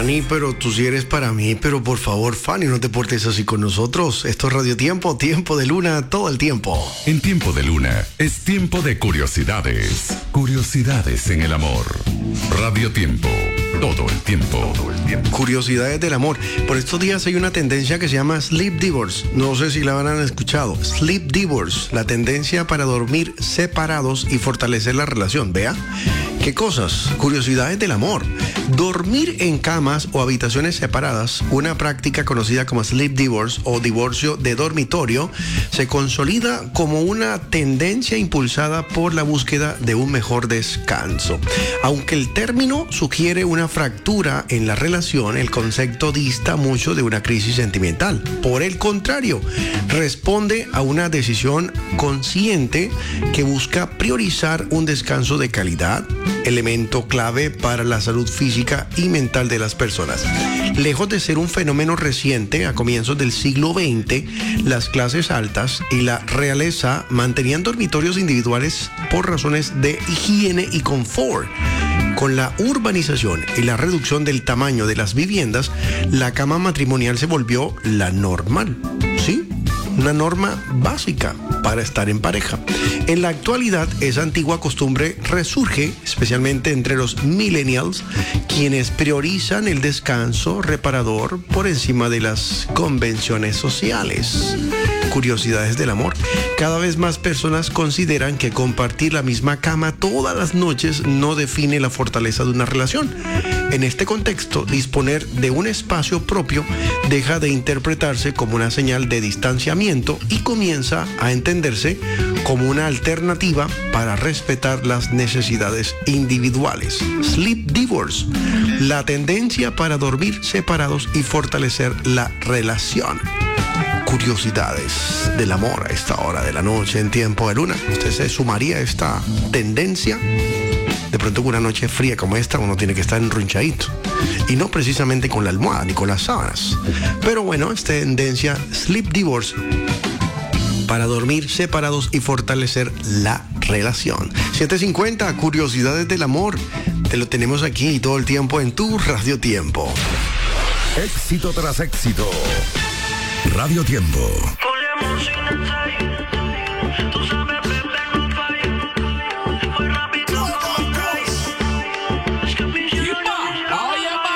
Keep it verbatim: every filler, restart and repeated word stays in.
Fanny, pero tú sí eres para mí, pero por favor, Fanny, no te portes así con nosotros. Esto es Radio Tiempo, tiempo de luna, todo el tiempo. En Tiempo de Luna es tiempo de curiosidades. Curiosidades en el amor. Radio Tiempo, todo el tiempo. Todo el tiempo. Curiosidades del amor. Por estos días hay una tendencia que se llama Sleep Divorce. No sé si la habrán escuchado. Sleep Divorce, la tendencia para dormir separados y fortalecer la relación. Vea. ¿Qué cosas? Curiosidades del amor. Dormir en camas o habitaciones separadas, una práctica conocida como sleep divorce o divorcio de dormitorio, se consolida como una tendencia impulsada por la búsqueda de un mejor descanso. Aunque el término sugiere una fractura en la relación, el concepto dista mucho de una crisis sentimental. Por el contrario, responde a una decisión consciente que busca priorizar un descanso de calidad, elemento clave para la salud física y mental de las personas. Lejos de ser un fenómeno reciente, a comienzos del siglo veinte, las clases altas y la realeza mantenían dormitorios individuales por razones de higiene y confort. Con la urbanización y la reducción del tamaño de las viviendas, la cama matrimonial se volvió la normal, ¿sí? Una norma básica para estar en pareja. En la actualidad, esa antigua costumbre resurge, especialmente entre los millennials, quienes priorizan el descanso reparador por encima de las convenciones sociales. Curiosidades del amor. Cada vez más personas consideran que compartir la misma cama todas las noches no define la fortaleza de una relación. En este contexto, disponer de un espacio propio deja de interpretarse como una señal de distanciamiento y comienza a entenderse como una alternativa para respetar las necesidades individuales. Sleep Divorce, la tendencia para dormir separados y fortalecer la relación. Curiosidades del amor a esta hora de la noche en Tiempo de Luna. ¿Usted se sumaría a esta tendencia? De pronto con una noche fría como esta uno tiene que estar enrunchadito. Y no precisamente con la almohada ni con las sábanas. Pero bueno, esta tendencia Sleep Divorce para dormir separados y fortalecer la relación. siete cincuenta, Curiosidades del amor. Te lo tenemos aquí todo el tiempo en tu Radio Tiempo. Éxito tras éxito. Radio Tiempo. Tú sabes